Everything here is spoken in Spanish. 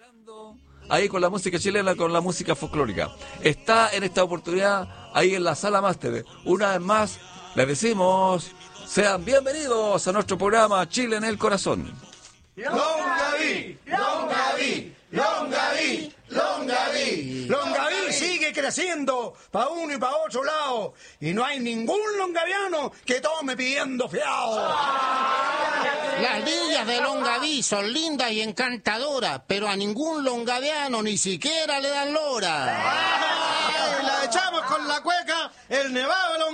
Ahí con la música chilena, con la música folclórica. Está en esta oportunidad ahí en la sala máster. Una vez más, les decimos, sean bienvenidos a nuestro programa Chile en el Corazón. Longaví, Longaví, Longaví, Longaví. Longaví sigue creciendo pa' uno y pa' otro lado. Y no hay ningún longaviano que tome pidiendo fiado. Las villas de Longaví son lindas y encantadoras, pero a ningún longaviano ni siquiera le dan lora. La echamos con la cueca, el nevado de